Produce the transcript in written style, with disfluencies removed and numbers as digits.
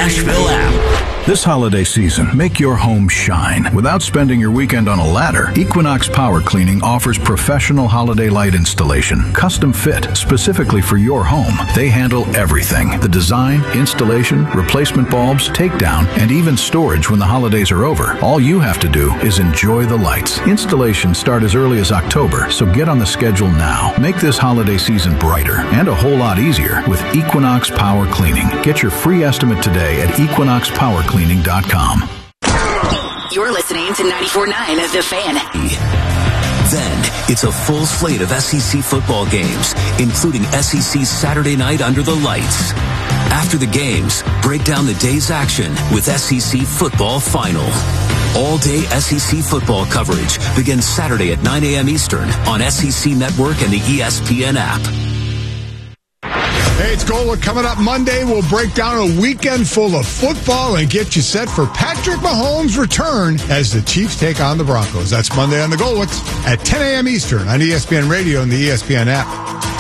Nashville app. This holiday season, make your home shine without spending your weekend on a ladder. Equinox Power Cleaning offers professional holiday light installation, custom fit specifically for your home. They handle everything: the design, installation, replacement bulbs, takedown, and even storage when the holidays are over. All you have to do is enjoy the lights. Installations start as early as October, so get on the schedule now. Make this holiday season brighter and a whole lot easier with Equinox Power Cleaning. Get your free estimate today at equinoxpowercleaning.com. You're listening to 94.9 The Fan. Then, it's a full slate of SEC football games, including SEC Saturday night under the lights. After the games, break down the day's action with SEC Football Final. All-day SEC football coverage begins Saturday at 9 a.m. Eastern on SEC Network and the ESPN app. Hey, it's Golic. Coming up Monday, we'll break down a weekend full of football and get you set for Patrick Mahomes' return as the Chiefs take on the Broncos. That's Monday on the Golics at 10 a.m. Eastern on ESPN Radio and the ESPN app.